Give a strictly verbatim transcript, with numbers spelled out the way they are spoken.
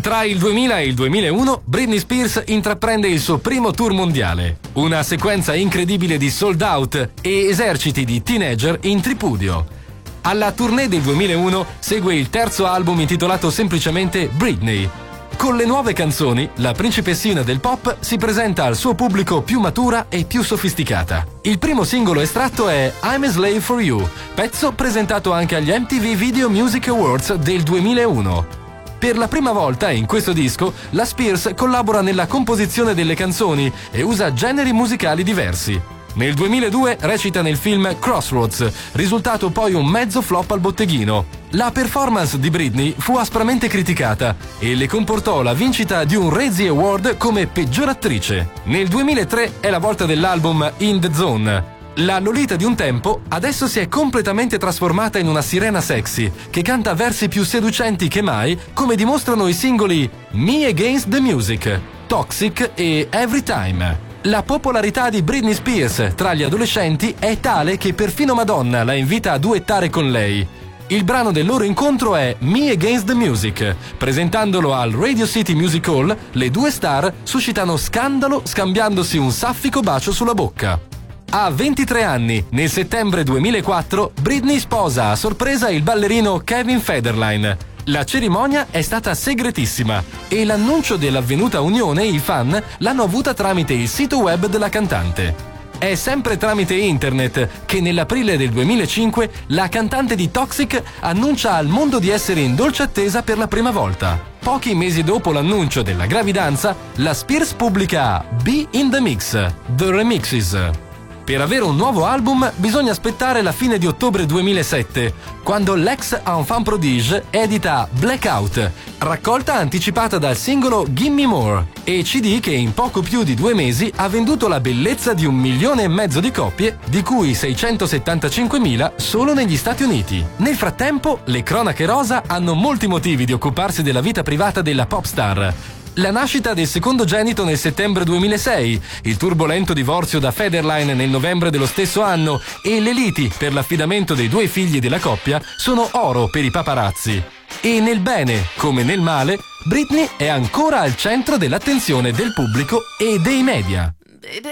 Tra il duemila e il duemilauno, Britney Spears intraprende il suo primo tour mondiale. Una sequenza incredibile di sold out e eserciti di teenager in tripudio. Alla tournée del duemilauno segue il terzo album intitolato semplicemente Britney. Con le nuove canzoni, la principessina del pop si presenta al suo pubblico più matura e più sofisticata. Il primo singolo estratto è I'm a Slave for You, pezzo presentato anche agli M T V Video Music Awards del duemilauno. Per la prima volta in questo disco, la Spears collabora nella composizione delle canzoni e usa generi musicali diversi. Nel duemiladue recita nel film Crossroads, risultato poi un mezzo flop al botteghino. La performance di Britney fu aspramente criticata e le comportò la vincita di un Razzie Award come peggior attrice. Nel duemilatré è la volta dell'album In the Zone. La Lolita di un tempo adesso si è completamente trasformata in una sirena sexy che canta versi più seducenti che mai, come dimostrano i singoli Me Against the Music, Toxic e Every Time. La popolarità di Britney Spears tra gli adolescenti è tale che perfino Madonna la invita a duettare con lei. Il brano del loro incontro è Me Against the Music. Presentandolo al Radio City Music Hall, le due star suscitano scandalo scambiandosi un saffico bacio sulla bocca. A ventitré anni, nel settembre duemilaquattro, Britney sposa a sorpresa il ballerino Kevin Federline. La cerimonia è stata segretissima e l'annuncio dell'avvenuta unione i fan l'hanno avuta tramite il sito web della cantante. È sempre tramite internet che nell'aprile del duemilacinque la cantante di Toxic annuncia al mondo di essere in dolce attesa per la prima volta. Pochi mesi dopo l'annuncio della gravidanza, la Spears pubblica Be in the Mix, The Remixes. Per avere un nuovo album bisogna aspettare la fine di ottobre duemilasette, quando l'ex enfant prodige edita Blackout, raccolta anticipata dal singolo Gimme More, e C D che in poco più di due mesi ha venduto la bellezza di un milione e mezzo di copie, di cui seicentosettantacinquemila solo negli Stati Uniti. Nel frattempo, le cronache rosa hanno molti motivi di occuparsi della vita privata della pop star. La nascita del secondogenito nel settembre duemilasei, il turbolento divorzio da Federline nel novembre dello stesso anno e le liti per l'affidamento dei due figli della coppia sono oro per i paparazzi. E nel bene, come nel male, Britney è ancora al centro dell'attenzione del pubblico e dei media. Baby,